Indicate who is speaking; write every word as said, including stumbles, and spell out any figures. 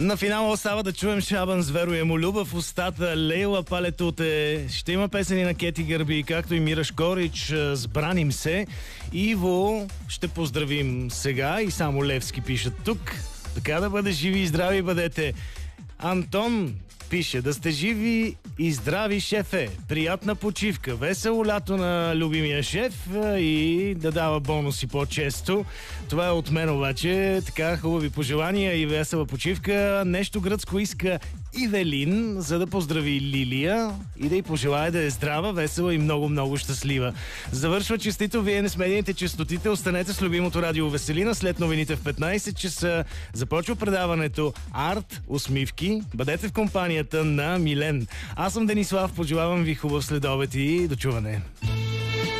Speaker 1: На финала остава да чуем Шабан с Веро Емолюба в устата, Лейла Палетуте. Ще има песени на Кети Гърби, както и Мира Шкорич с Браним се. Иво ще поздравим сега и само Левски пишат тук. Така да бъде живи и здрави бъдете. Антон пише: да сте живи и здрави, шефе. Приятна почивка. Весело лято на любимия шеф и да дава бонуси по-често. Това е от мен обаче. Така, хубави пожелания и весела почивка. Нещо гръцко иска Ивелин, за да поздрави Лилия и да й пожелая да е здрава, весела и много-много щастлива. Завършва честито. Вие не сменяйте честотите. Останете с любимото радио Веселина. След новините в петнайсет часа започва предаването Арт усмивки. Бъдете в компанията на Милен. Аз съм Денислав. Пожелавам ви хубав следобед и до чуване.